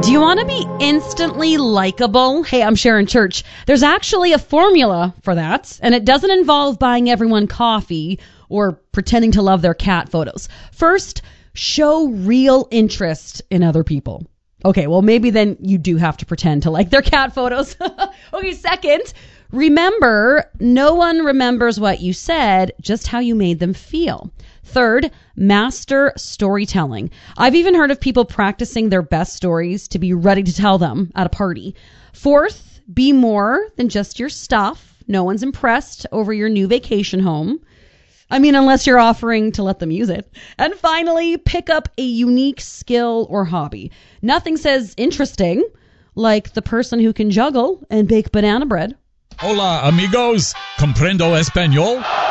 Do you want to be instantly likable? Hey, I'm Sharon Church. There's actually a formula for that, and it doesn't involve buying everyone coffee or pretending to love their cat photos. First, show real interest in other people. Okay, well, maybe then you do have to pretend to like their cat photos. Okay, second, remember, no one remembers what you said, just how you made them feel. Third, master storytelling. I've even heard of people practicing their best stories to be ready to tell them at a party. Fourth, be more than just your stuff. No one's impressed over your new vacation home. I mean, unless you're offering to let them use it. And finally, pick up a unique skill or hobby. Nothing says interesting like the person who can juggle and bake banana bread. Hola, amigos. Comprendo español?